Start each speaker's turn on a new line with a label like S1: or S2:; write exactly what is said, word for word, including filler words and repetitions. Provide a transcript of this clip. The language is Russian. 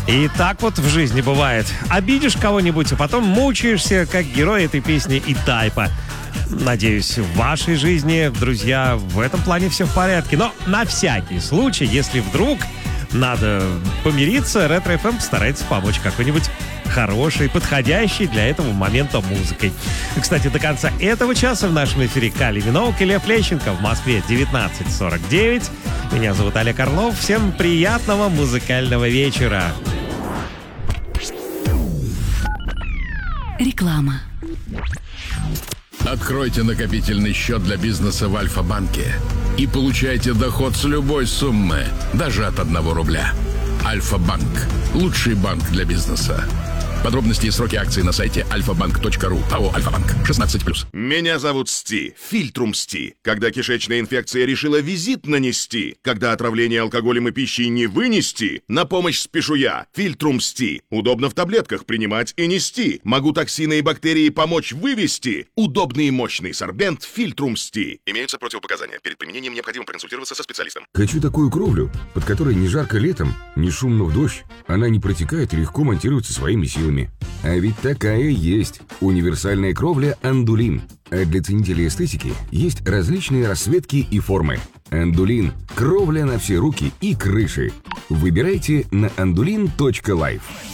S1: И так вот в жизни бывает. Обидишь кого-нибудь, а потом мучаешься, как герой этой песни E-Type. Надеюсь, в вашей жизни, друзья, в этом плане все в порядке. Но на всякий случай, если вдруг надо помириться, Ретро эф эм постарается помочь какой-нибудь хорошей, подходящей для этого момента музыкой. Кстати, до конца этого часа в нашем эфире Кали Миноуг и Лев Лещенко. В Москве девятнадцать сорок девять. Меня зовут Олег Орлов. Всем приятного музыкального вечера.
S2: Реклама.
S3: Откройте накопительный счет для бизнеса в Альфа-банке и получайте доход с любой суммы, даже от одного рубля. Альфа-банк. Лучший банк для бизнеса. Подробности и сроки акций на сайте альфа банк точка ру. АО «Альфа-банк». шестнадцать плюс.
S4: Меня зовут Сти. Фильтрум Сти. Когда кишечная инфекция решила визит нанести, когда отравление алкоголем и пищей не вынести, на помощь спешу я. Фильтрум Сти. Удобно в таблетках принимать и нести. Могу токсины и бактерии помочь вывести. Удобный и мощный сорбент Фильтрум Сти. Имеются противопоказания. Перед применением необходимо проконсультироваться со специалистом.
S5: Хочу такую кровлю, под которой не жарко летом, не шумно в дождь. Она не протекает и легко монтируется своими силами. А ведь такая есть. Универсальная кровля «Андулин». А для ценителей эстетики есть различные расцветки и формы. «Андулин» – кровля на все руки и крыши. Выбирайте на андулин точка лайф.